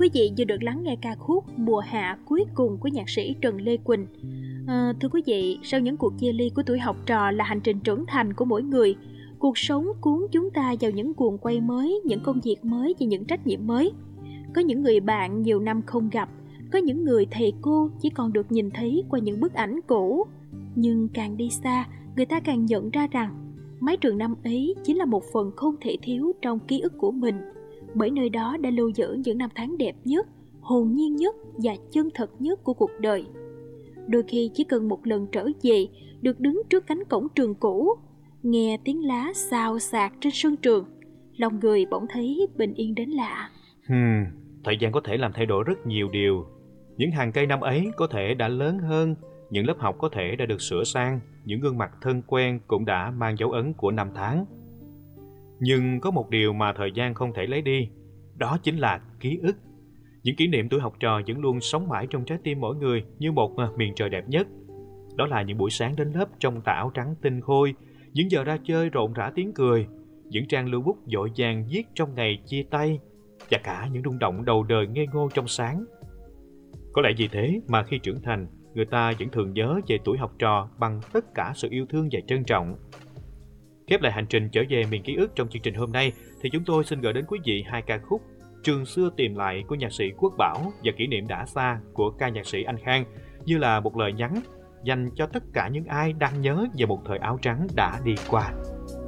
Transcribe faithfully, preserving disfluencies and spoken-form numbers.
Quý vị vừa được lắng nghe ca khúc Mùa Hạ Cuối Cùng của nhạc sĩ Trần Lê Quỳnh. À, thưa quý vị, sau những cuộc chia ly của tuổi học trò là hành trình trưởng thành của mỗi người. Cuộc sống cuốn chúng ta vào những guồng quay mới, những công việc mới và những trách nhiệm mới. Có những người bạn nhiều năm không gặp, có những người thầy cô chỉ còn được nhìn thấy qua những bức ảnh cũ. Nhưng càng đi xa, người ta càng nhận ra rằng mái trường năm ấy chính là một phần không thể thiếu trong ký ức của mình, bởi nơi đó đã lưu giữ những năm tháng đẹp nhất, hồn nhiên nhất và chân thật nhất của cuộc đời. Đôi khi chỉ cần một lần trở về, được đứng trước cánh cổng trường cũ, nghe tiếng lá xào xạc trên sân trường, lòng người bỗng thấy bình yên đến lạ. Hmm, thời gian có thể làm thay đổi rất nhiều điều. Những hàng cây năm ấy có thể đã lớn hơn, những lớp học có thể đã được sửa sang, những gương mặt thân quen cũng đã mang dấu ấn của năm tháng. Nhưng có một điều mà thời gian không thể lấy đi, đó chính là ký ức. Những kỷ niệm tuổi học trò vẫn luôn sống mãi trong trái tim mỗi người như một miền trời đẹp nhất. Đó là những buổi sáng đến lớp trong tà áo trắng tinh khôi, những giờ ra chơi rộn rã tiếng cười, những trang lưu bút dội vàng viết trong ngày chia tay, và cả những rung động đầu đời ngây ngô trong sáng. Có lẽ vì thế mà khi trưởng thành, người ta vẫn thường nhớ về tuổi học trò bằng tất cả sự yêu thương và trân trọng. Khép lại hành trình trở về miền ký ức trong chương trình hôm nay, thì chúng tôi xin gửi đến quý vị hai ca khúc Trường Xưa Tìm Lại của nhạc sĩ Quốc Bảo và Kỷ Niệm Đã Xa của ca nhạc sĩ Anh Khang, như là một lời nhắn dành cho tất cả những ai đang nhớ về một thời áo trắng đã đi qua.